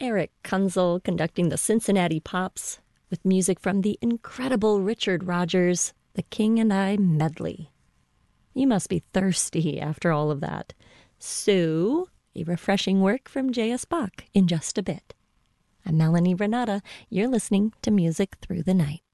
Eric Kunzel conducting the Cincinnati Pops with music from the incredible Richard Rodgers, the King and I medley. You must be thirsty after all of that. So, a refreshing work from J.S. Bach in just a bit. I'm Melanie Renata. You're listening to Music Through the Night.